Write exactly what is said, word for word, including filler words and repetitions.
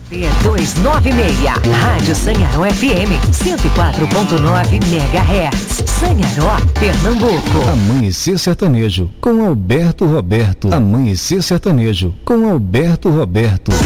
P duzentos e noventa e seis, Rádio Sanharó F M, cento e quatro ponto nove megahertz. Sanharó, Pernambuco. Amanhecer Sertanejo, com Alberto Roberto. Amanhecer Sertanejo, com Alberto Roberto.